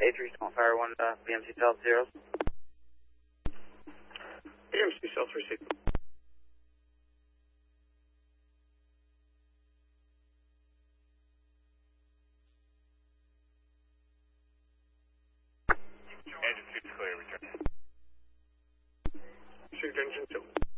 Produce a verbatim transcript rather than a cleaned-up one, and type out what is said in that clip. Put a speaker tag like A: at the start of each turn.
A: A three, small fire one, uh, B M C South zeros.
B: B M C South received.
C: Engine two's clear, return.
B: Received engine two.